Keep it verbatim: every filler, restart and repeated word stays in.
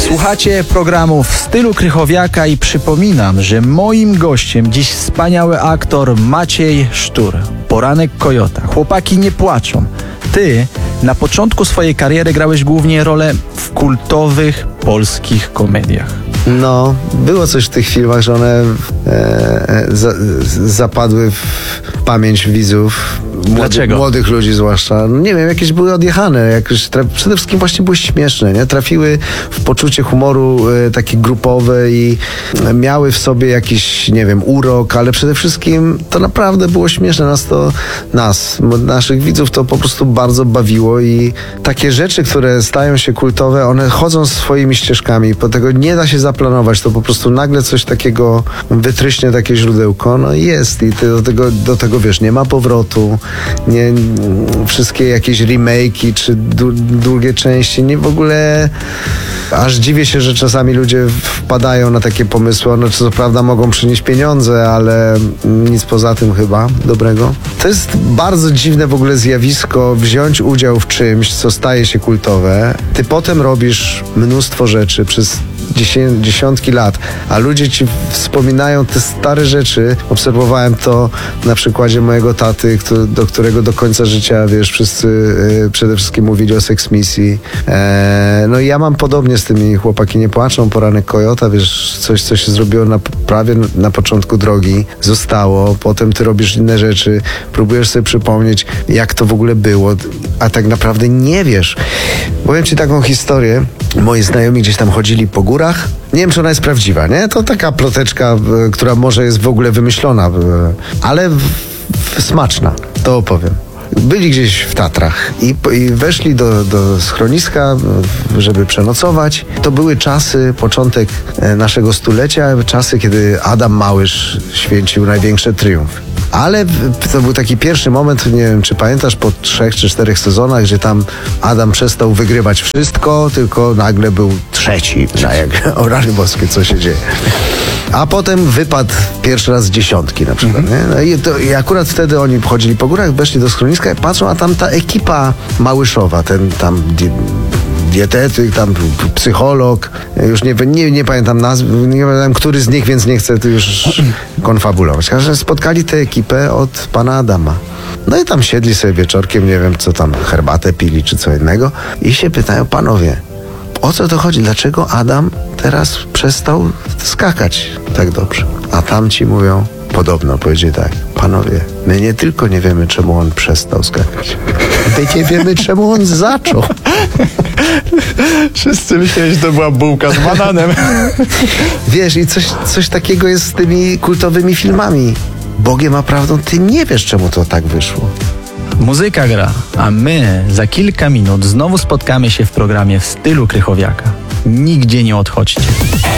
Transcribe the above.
Słuchacie programu W stylu Krychowiaka i przypominam, że moim gościem dziś wspaniały aktor Maciej Sztur. Poranek Kojota. Chłopaki nie płaczą. Ty na początku swojej kariery grałeś głównie role w kultowych polskich komediach. No, było coś w tych filmach, że one e, za, zapadły w pamięć widzów. Młody, Dlaczego? Młodych ludzi zwłaszcza. No, nie wiem, jakieś były odjechane. Jakoś traf, przede wszystkim właśnie były śmieszne, nie? Trafiły w poczucie humoru e, takie grupowe i miały w sobie jakiś, nie wiem, urok, ale przede wszystkim to naprawdę było śmieszne. Nas to, nas, naszych widzów to po prostu bardzo bawiło i takie rzeczy, które stają się kultowe, one chodzą swoimi ścieżkami. Po tego nie da się zaplanować. To po prostu nagle coś takiego wytryśnie, takie źródełko. No i jest. I ty do tego, do tego wiesz, nie ma powrotu. Nie, wszystkie jakieś remake'i czy du, długie części. Nie w ogóle... Aż dziwię się, że czasami ludzie wpadają na takie pomysły. One co prawda mogą przynieść pieniądze, ale nic poza tym chyba dobrego. To jest bardzo dziwne w ogóle zjawisko, wziąć udział w czymś, co staje się kultowe. Ty potem robisz mnóstwo rzeczy przez dziesiątki lat, a ludzie ci wspominają te stare rzeczy. Obserwowałem to na przykładzie mojego taty, który, do którego do końca życia, wiesz, wszyscy y, przede wszystkim mówili o Seks Misji. E, no i ja mam podobnie z tymi Chłopaki nie płaczą, Poranek Kojota, wiesz, coś, co się zrobiło na, prawie na początku drogi, zostało, potem ty robisz inne rzeczy, próbujesz sobie przypomnieć, jak to w ogóle było, a tak naprawdę nie wiesz. Powiem ci taką historię. Moi znajomi gdzieś tam chodzili po górach. Nie wiem, czy ona jest prawdziwa, nie? To taka ploteczka, która może jest w ogóle wymyślona, ale w, w, smaczna, to opowiem. Byli gdzieś w Tatrach i, i weszli do, do schroniska, żeby przenocować. To były czasy, początek naszego stulecia, czasy, kiedy Adam Małysz święcił największe triumfy. Ale to był taki pierwszy moment, nie wiem, czy pamiętasz, po trzech czy czterech sezonach, gdzie tam Adam przestał wygrywać wszystko, tylko nagle był trzeci. No jak, o rany boskie, co się dzieje. A potem wypadł pierwszy raz z dziesiątki na przykład. Mm-hmm. Nie? No i, to, i akurat wtedy oni chodzili po górach, weszli do schroniska i patrzą, a tam ta ekipa Małyszowa, ten tam... dietetyk, tam psycholog, już nie, nie, nie pamiętam nazw, nie pamiętam, który z nich, więc nie chcę tu już konfabulować. Każdy spotkali tę ekipę od pana Adama. No i tam siedli sobie wieczorkiem, nie wiem co tam, herbatę pili czy co innego i się pytają, panowie, o co to chodzi? Dlaczego Adam teraz przestał skakać tak dobrze? A tamci mówią, podobno powiedzieli tak, panowie, my nie tylko nie wiemy, czemu on przestał skakać, my nie wiemy, czemu on zaczął. Wszyscy myśleli, że to była bułka z bananem. Wiesz, i coś, coś takiego jest z tymi kultowymi filmami. Bogiem a prawdą, ty nie wiesz, czemu to tak wyszło. Muzyka gra, a my za kilka minut znowu spotkamy się w programie W stylu Krychowiaka. Nigdzie nie odchodźcie.